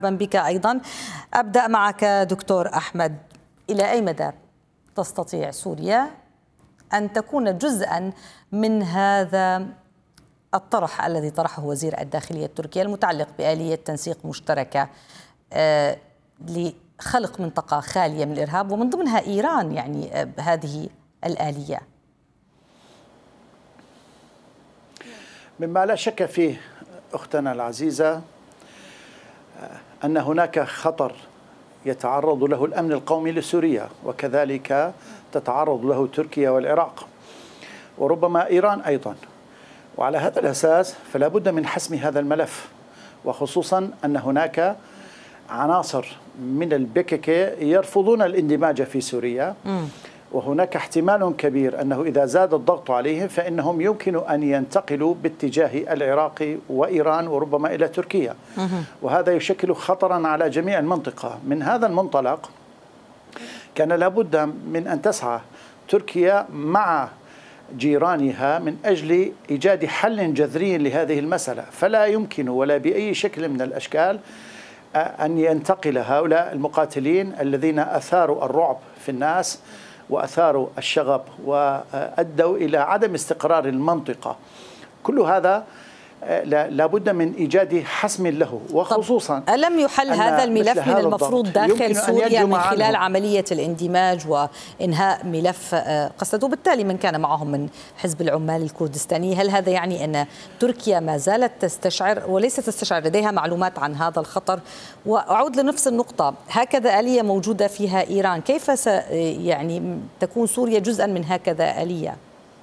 بك أيضا. أبدأ معك دكتور أحمد، إلى أي مدى تستطيع سوريا أن تكون جزءا من هذا الطرح الذي طرحه وزير الداخلية التركي المتعلق بآلية تنسيق مشتركة لخلق منطقة خالية من الإرهاب ومن ضمنها إيران، يعني هذه الآلية؟ مما لا شك فيه أختنا العزيزة أن هناك خطر يتعرض له الأمن القومي لسوريا، وكذلك تتعرض له تركيا والعراق وربما إيران أيضا. وعلى هذا الأساس فلا بد من حسم هذا الملف، وخصوصا أن هناك عناصر من البكك يرفضون الاندماج في سوريا، وهناك احتمال كبير أنه إذا زاد الضغط عليهم فإنهم يمكن أن ينتقلوا باتجاه العراق وإيران وربما إلى تركيا، وهذا يشكل خطرا على جميع المنطقة. من هذا المنطلق كان لابد من أن تسعى تركيا مع جيرانها من أجل إيجاد حل جذري لهذه المسألة، فلا يمكن ولا بأي شكل من الأشكال أن ينتقل هؤلاء المقاتلين الذين أثاروا الرعب في الناس وأثاروا الشغب وأدوا إلى عدم استقرار المنطقة. كل هذا لا بد من إيجاد حسم له، وخصوصا ألم يحل هذا الملف من المفروض داخل سوريا من خلال عملية الاندماج وإنهاء ملف قسد، وبالتالي من كان معهم من حزب العمال الكردستاني؟ هل هذا يعني أن تركيا ما زالت تستشعر وليس تستشعر، لديها معلومات عن هذا الخطر؟ وأعود لنفس النقطة، هكذا آلية موجودة فيها إيران، كيف يعني تكون سوريا جزءا من هكذا آلية؟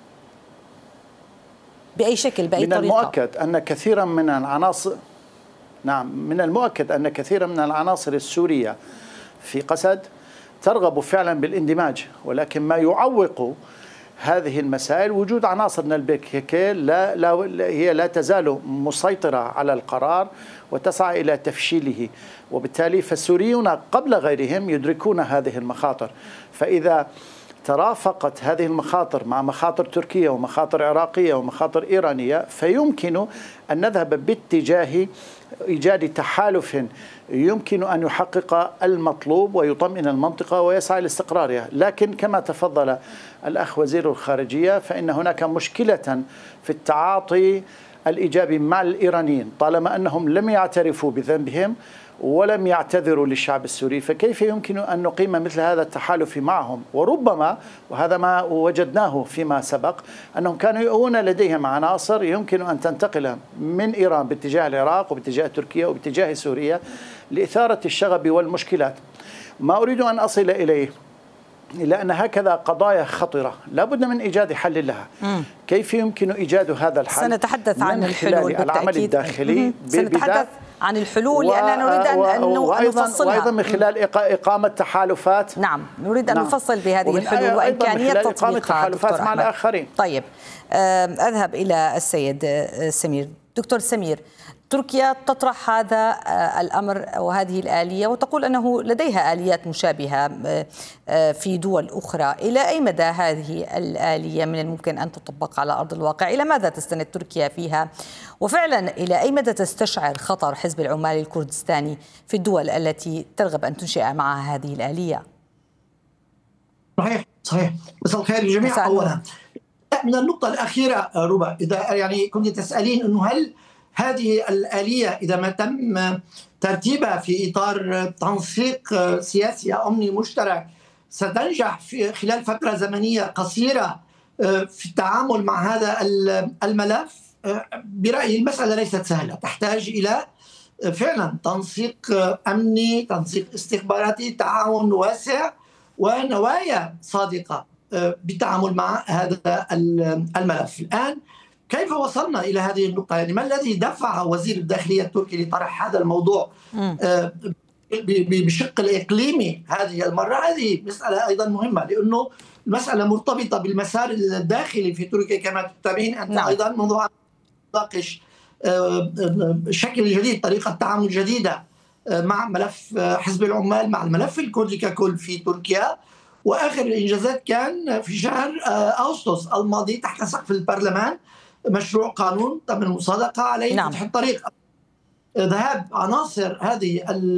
بأي شكل، بأي طريقة؟ من المؤكد أن كثيرا من العناصر من المؤكد أن كثيرا من العناصر السورية في قسد ترغب فعلا بالاندماج، ولكن ما يعوق هذه المسائل وجود عناصر من البكك هي لا تزال مسيطرة على القرار وتسعى إلى تفشيله، وبالتالي فالسوريون قبل غيرهم يدركون هذه المخاطر. فإذا ترافقت هذه المخاطر مع مخاطر تركية ومخاطر عراقية ومخاطر إيرانية فيمكن أن نذهب باتجاه إيجاد تحالف يمكن أن يحقق المطلوب ويطمئن المنطقة ويسعى لاستقرارها. لكن كما تفضل الأخ وزير الخارجية فإن هناك مشكلة في التعاطي الإيجابي مع الإيرانيين طالما أنهم لم يعترفوا بذنبهم ولم يعتذروا للشعب السوري، فكيف يمكن أن نقيم مثل هذا التحالف معهم؟ وربما، وهذا ما وجدناه فيما سبق، أنهم كانوا يؤون لديهم عناصر يمكن أن تنتقل من إيران باتجاه العراق وباتجاه تركيا وباتجاه سوريا لإثارة الشغب والمشكلات. ما أريد أن أصل إليه إلا أن هكذا قضايا خطرة لا بد من إيجاد حل لها. كيف يمكن إيجاد هذا الحل؟ سنتحدث عن الحلول العمل الداخلي، سنتحدث عن الحلول لأننا نريد أن نفصلها، وأيضا من خلال إقامة تحالفات. نعم، نريد أن نفصل بهذه الحلول وإمكانية تطبيقها تحالفات مع الآخرين. طيب، أذهب إلى السيد سمير. دكتور سمير، تركيا تطرح هذا الأمر وهذه الآلية وتقول أنه لديها آليات مشابهة في دول أخرى. إلى أي مدى هذه الآلية من الممكن أن تطبق على أرض الواقع؟ إلى ماذا تستند تركيا فيها؟ وفعلا إلى أي مدى تستشعر خطر حزب العمال الكردستاني في الدول التي ترغب أن تنشئ معها هذه الآلية؟ صحيح. مساء الخير للجميع. أولا من النقطة الأخيرة ربا، إذا يعني كنت تسألين أنه هل هذه الآلية إذا ما تم ترتيبها في إطار تنسيق سياسي أمني مشترك ستنجح في خلال فترة زمنية قصيرة في التعامل مع هذا الملف؟ برأيي المسألة ليست سهلة، تحتاج إلى فعلا تنسيق أمني، تنسيق استخباراتي، تعاون واسع ونوايا صادقة بالتعامل مع هذا الملف. الآن كيف وصلنا إلى هذه النقطة؟ يعني ما الذي دفع وزير الداخلية التركي لطرح هذا الموضوع بشق الإقليمي هذه المرة؟ هذه مسألة أيضا مهمة، لأنه المسألة مرتبطة بالمسار الداخلي في تركيا كما تتابعين أنت. أيضا موضوع نناقش شكل جديد، طريقة تعامل جديدة مع ملف حزب العمال، مع الملف الكردي ككل في تركيا. وآخر الإنجازات كان في شهر أغسطس الماضي تحت سقف البرلمان مشروع قانون تم المصادقة عليه فتح الطريق ذهاب عناصر هذه